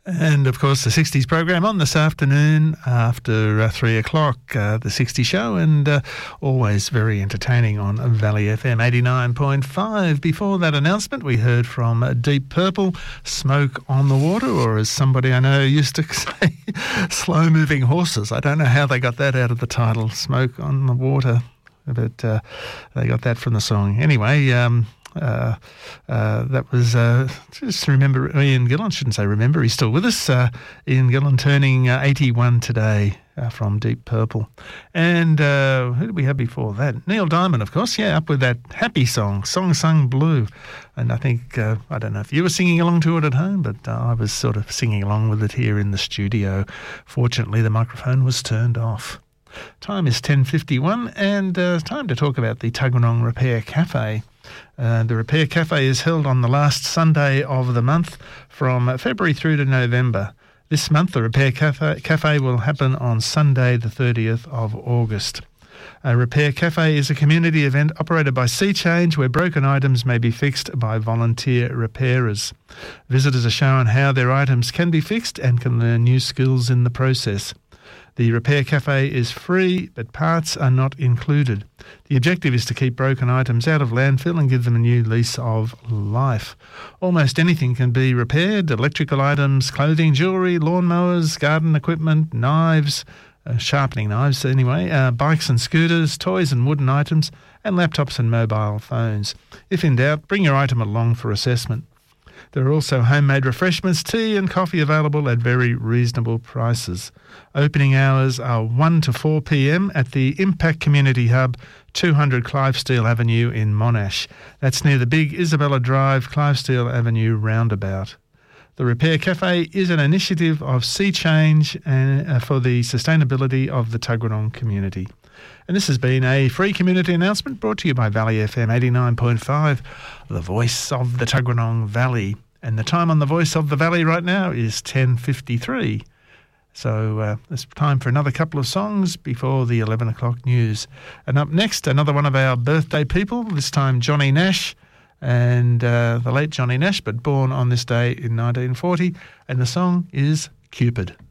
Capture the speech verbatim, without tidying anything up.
And, of course, the sixties program on this afternoon after uh, three o'clock, uh, the sixties show, and uh, always very entertaining on Valley F M eighty-nine point five. Before that announcement, we heard from uh, Deep Purple, Smoke on the Water, or as somebody I know used to say, Slow-Moving Horses. I don't know how they got that out of the title, Smoke on the Water, but uh, they got that from the song. Anyway, um... Uh, uh, that was, uh, just to remember Ian Gillan, I shouldn't say remember, he's still with us. Uh, Ian Gillan turning uh, eighty-one today uh, from Deep Purple. And uh, who did we have before that? Neil Diamond, of course, yeah, up with that happy song, Song Sung Blue. And I think, uh, I don't know if you were singing along to it at home, but uh, I was sort of singing along with it here in the studio. Fortunately, the microphone was turned off. Time is ten fifty-one, and uh, time to talk about the Tuggeranong Repair Cafe. Uh, the Repair Cafe is held on the last Sunday of the month from February through to November. This month, the Repair Cafe, Cafe will happen on Sunday, the thirtieth of August. A Repair Cafe is a community event operated by Sea Change where broken items may be fixed by volunteer repairers. Visitors are shown how their items can be fixed and can learn new skills in the process. The Repair Cafe is free, but parts are not included. The objective is to keep broken items out of landfill and give them a new lease of life. Almost anything can be repaired: electrical items, clothing, jewellery, lawnmowers, garden equipment, knives, uh, sharpening knives anyway, uh, bikes and scooters, toys and wooden items, and laptops and mobile phones. If in doubt, bring your item along for assessment. There are also homemade refreshments, tea and coffee available at very reasonable prices. Opening hours are one to four p m at the Impact Community Hub, two hundred Clivesteel Avenue in Monash. That's near the big Isabella Drive, Clivesteel Avenue roundabout. The Repair Cafe is an initiative of Sea Change and, uh, for the sustainability of the Tuggeranong community. And this has been a free community announcement brought to you by Valley F M eighty-nine point five, the voice of the Tuggeranong Valley. And the time on the voice of the valley right now is ten fifty-three. So uh, it's time for another couple of songs before the eleven o'clock news. And up next, another one of our birthday people, this time Johnny Nash, and uh, the late Johnny Nash, but born on this day in nineteen forty. And the song is Cupid.